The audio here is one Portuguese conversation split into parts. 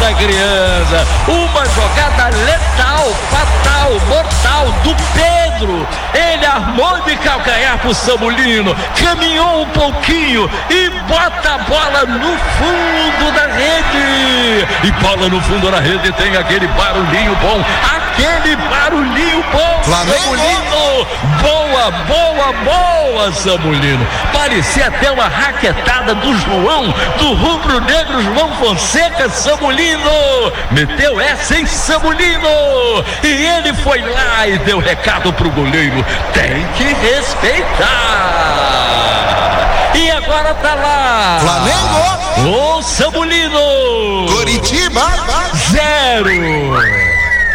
da criança. Uma jogada letal, fatal, mortal do Pedro. Ele armou de calcanhar pro Samulino, caminhou um pouquinho e bota a bola no fundo da rede. E bola no fundo da rede tem aquele barulhinho bom. Aquele barulhinho bom, Samulino. Boa, boa, boa, Samulino. Parecia até uma raquetada do João, do rubro-negro João Fonseca. Samulino meteu essa em Samulino. E ele foi lá e deu recado pro goleiro: tem que respeitar. E agora tá lá Flamengo, o Samulino, Coritiba 0.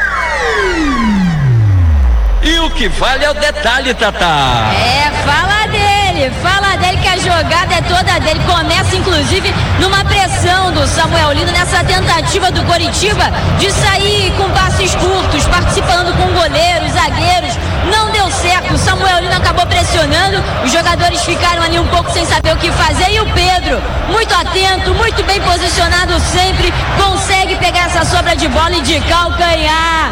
E o que vale é o detalhe, Tatá. Fala dele que a jogada é toda dele. Começa inclusive numa pressão do Samuel Lino, nessa tentativa do Coritiba de sair com passes curtos, participando com goleiros, zagueiros. Não deu certo, o Samuel Lino acabou pressionando, os jogadores ficaram ali um pouco sem saber o que fazer, e o Pedro, muito atento, muito bem posicionado sempre, consegue pegar essa sobra de bola e de calcanhar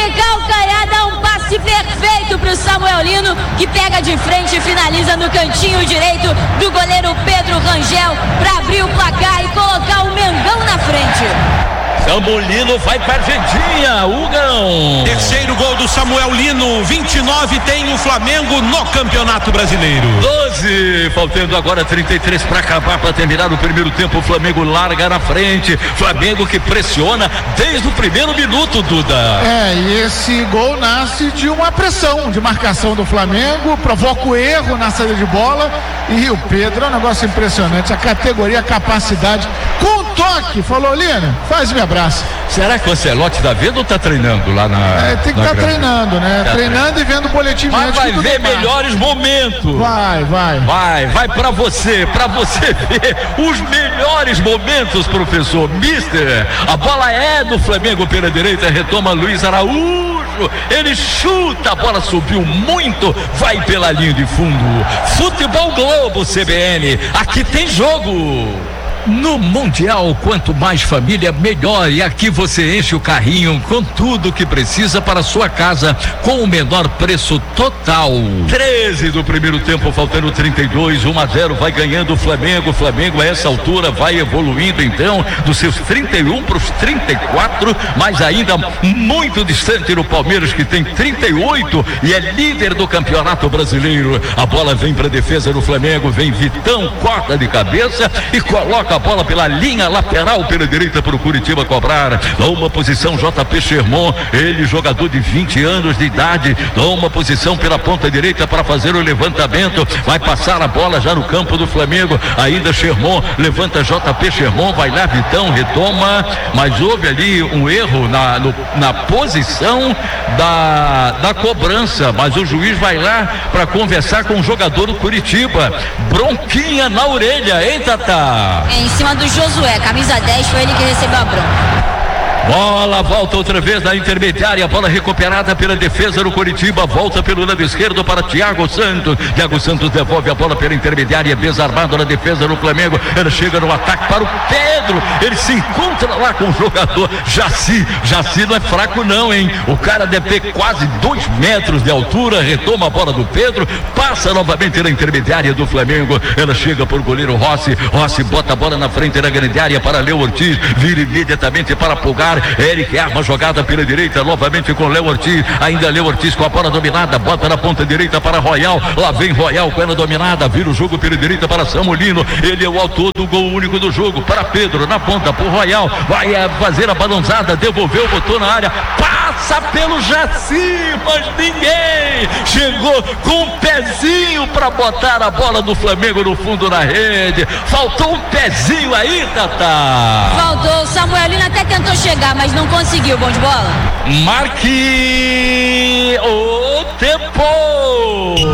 dá um passe perfeito pro Samuel Lino, que pega de frente e finaliza no cantinho direito do goleiro Pedro Rangel para abrir o placar e colocar o Mengão na frente. Samulino vai pra Argentina, Hugão. Terceiro gol do Samuel Lino, 29 tem o Flamengo no Campeonato Brasileiro. 12, faltando agora 33 para acabar, para terminar o primeiro tempo. O Flamengo larga na frente, Flamengo que pressiona desde o primeiro minuto, Duda. E esse gol nasce de uma pressão de marcação do Flamengo, provoca o erro na saída de bola, e o Pedro é um negócio impressionante, a categoria, a capacidade, com toque, falou: Lino, faz me abraço. Será que o Ancelotti tá vendo ou tá treinando lá na... tem que estar treinando, né? Treinando e vendo o boletim médico. Mas vai ver melhores momentos. Vai pra você ver os melhores momentos, professor Mister. A bola é do Flamengo pela direita, retoma Luiz Araújo, ele chuta, a bola subiu muito, vai pela linha de fundo. Futebol Globo CBN, aqui tem jogo. No Mundial, quanto mais família, melhor. E aqui você enche o carrinho com tudo que precisa para a sua casa, com o menor preço total. 13 do primeiro tempo, faltando 32, 1-0, vai ganhando o Flamengo. O Flamengo a essa altura vai evoluindo então dos seus 31 para os 34, mas ainda muito distante do Palmeiras, que tem 38 e é líder do Campeonato Brasileiro. A bola vem para a defesa do Flamengo, vem Vitão, corta de cabeça e coloca a bola pela linha lateral pela direita para o Curitiba cobrar. Uma posição JP Sherman, ele jogador de 20 anos de idade, uma posição pela ponta direita para fazer o levantamento, vai passar a bola já no campo do Flamengo, ainda Sherman, levanta JP Sherman, vai lá Vitão, retoma, mas houve ali um erro na posição da cobrança, mas o juiz vai lá para conversar com o jogador do Curitiba. Bronquinha na orelha, hein, Tatá? Em cima do Josué, camisa 10, foi ele que recebeu a bronca. Bola volta outra vez na intermediária, bola recuperada pela defesa do Coritiba, volta pelo lado esquerdo para Thiago Santos devolve a bola pela intermediária, desarmado na defesa do Flamengo, ele chega no ataque para o Pedro, ele se encontra lá com o jogador Jaci não é fraco não, hein? O cara deve ter quase 2 metros de altura, retoma a bola do Pedro, passa novamente na intermediária do Flamengo, ela chega por goleiro Rossi bota a bola na frente da grande área para Léo Ortiz, vira imediatamente para Pulgar, Eric arma a jogada pela direita, novamente com Léo Ortiz, ainda Léo Ortiz com a bola dominada, bota na ponta direita para Royal, lá vem Royal com ela dominada, vira o jogo pela direita para Samulino, ele é o autor do gol único do jogo, para Pedro, na ponta por Royal, vai fazer a balançada, devolveu, botou na área, passa pelo Jaci, mas ninguém chegou com um pezinho para botar a bola do Flamengo no fundo da rede, faltou um pezinho aí, Tatá. Faltou, o Samuel Lino até tentou chegar, mas não conseguiu, bom de bola. Marque o tempo.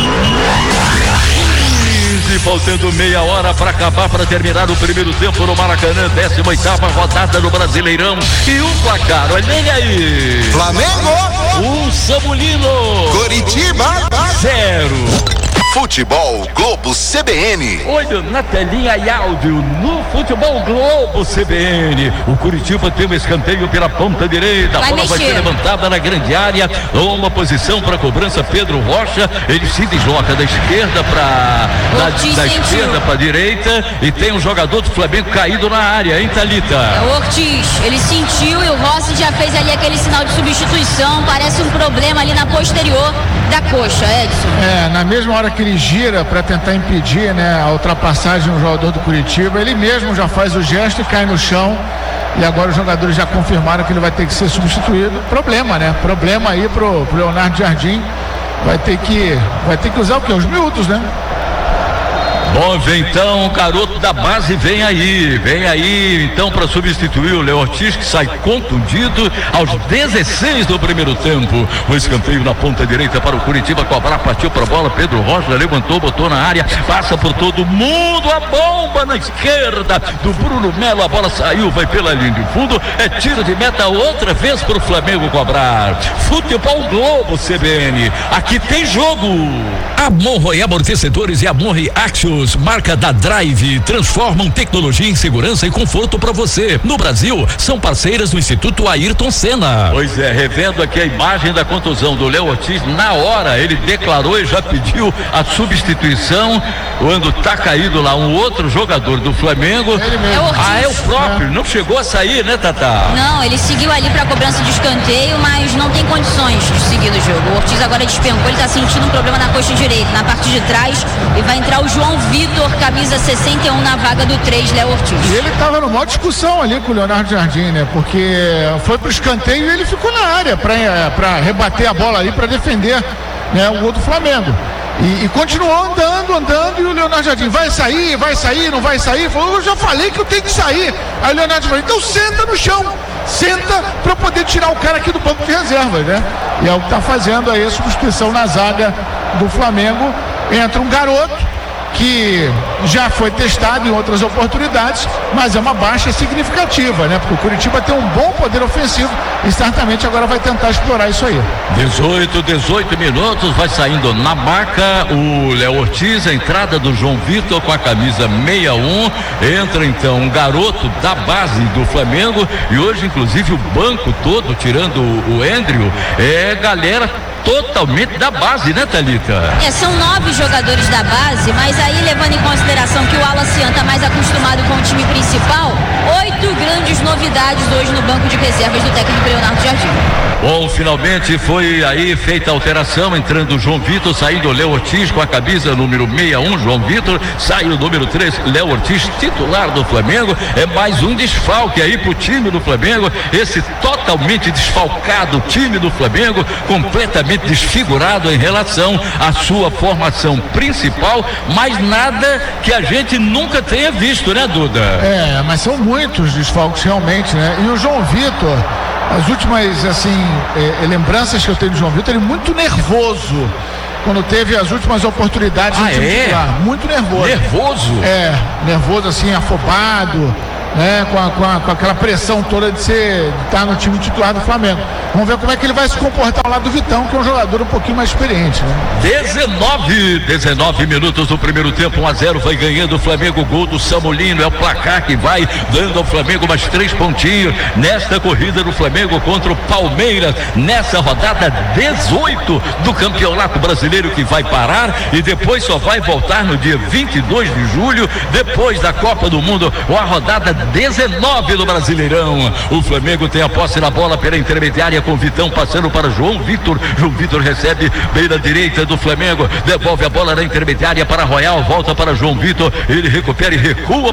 Faltando meia hora para acabar, para terminar o primeiro tempo no Maracanã, 18ª rodada do Brasileirão. E o placar, olha ele aí. Flamengo, o Samulino, Coritiba 0. Futebol Globo CBN. Olha, na telinha e áudio, no Futebol Globo CBN. O Curitiba tem um escanteio pela ponta direita. A bola vai ser levantada na grande área. Uma posição para cobrança, Pedro Rocha. Ele se desloca da esquerda para da esquerda para a direita. E tem um jogador do Flamengo caído na área, hein, Thalita? É o Ortiz. Ele sentiu e o Rossi já fez ali aquele sinal de substituição. Parece um problema ali na posterior da coxa, Edson. Na mesma hora que ele gira para tentar impedir, né, a ultrapassagem do jogador do Curitiba, ele mesmo já faz o gesto e cai no chão. E agora os jogadores já confirmaram que ele vai ter que ser substituído. Problema, né? Problema aí pro Leonardo Jardim. Vai ter que usar o quê? Os minutos, né? Bom, então, o garoto da base vem aí então para substituir o Léo Ortiz, que sai contundido aos 16 do primeiro tempo. O escanteio na ponta direita para o Curitiba cobrar, partiu para a bola, Pedro Rocha levantou, botou na área, passa por todo mundo, a bomba na esquerda do Bruno Melo, a bola saiu, vai pela linha de fundo, é tiro de meta outra vez para o Flamengo cobrar. Futebol Globo CBN, aqui tem jogo. Amorri Amortecedores e Amorri Axios, marca da Drive, transformam tecnologia em segurança e conforto para você. No Brasil, são parceiras do Instituto Ayrton Senna. Pois é, revendo aqui a imagem da contusão do Léo Ortiz, na hora ele declarou e já pediu a substituição quando tá caído lá um outro jogador do Flamengo. É o próprio, não chegou a sair, né, Tatá? Não, ele seguiu ali para a cobrança de escanteio, mas não tem condições de seguir no jogo. O Ortiz agora despencou, ele tá sentindo um problema na coxa direita, na parte de trás, e vai entrar o João Vitor, camisa 61, na vaga do 3, Léo Ortiz. E ele estava numa discussão ali com o Leonardo Jardim, né? Porque foi pro escanteio e ele ficou na área para rebater a bola ali, para defender, né, o gol do Flamengo. E continuou andando, e o Leonardo Jardim vai sair, não vai sair? Falou, eu já falei que eu tenho que sair. Aí o Leonardo Jardim, então senta no chão, senta para poder tirar o cara aqui do banco de reservas, né? E é o que tá fazendo aí a substituição na zaga do Flamengo. Entra um garoto que já foi testado em outras oportunidades, mas é uma baixa significativa, né? Porque o Curitiba tem um bom poder ofensivo e certamente agora vai tentar explorar isso aí. 18 minutos, vai saindo na marca o Léo Ortiz, a entrada do João Vitor com a camisa 61, entra então um garoto da base do Flamengo, e hoje inclusive o banco todo, tirando o Andrew, é galera totalmente da base, né, Thalita? São 9 jogadores da base, mas aí levando em consideração que o Alacian está mais acostumado com o time principal, 8 grandes novidades hoje no banco de reservas do técnico Leonardo Jardim. Bom, finalmente foi aí feita a alteração, entrando o João Vitor, saindo o Léo Ortiz com a camisa número 61, João Vitor, sai o número 3, Léo Ortiz, titular do Flamengo. É mais um desfalque aí pro time do Flamengo, esse totalmente desfalcado time do Flamengo, completamente desfigurado em relação à sua formação principal, mas nada que a gente nunca tenha visto, né, Duda? Mas são muitos desfalques realmente, né? E o João Vitor, as últimas, assim, lembranças que eu tenho do João Vitor, ele muito nervoso quando teve as últimas oportunidades de titular. Muito nervoso. Nervoso? Nervoso, assim, afobado, né? Com aquela pressão toda de estar no time titular do Flamengo. Vamos ver como é que ele vai se comportar ao lado do Vitão, que é um jogador um pouquinho mais experiente, né? 19 minutos do primeiro tempo, 1-0, vai ganhando o Flamengo, gol do Samulino, é o placar que vai dando ao Flamengo mais 3 pontinhos nesta corrida do Flamengo contra o Palmeiras, nessa rodada 18 do Campeonato Brasileiro, que vai parar e depois só vai voltar no dia 22 de julho, depois da Copa do Mundo, ou a rodada 19 do Brasileirão. O Flamengo tem a posse na bola pela intermediária, com Vitão passando para João Vitor. João Vitor recebe beira direita do Flamengo, devolve a bola na intermediária para Royal, volta para João Vitor, ele recupera e recua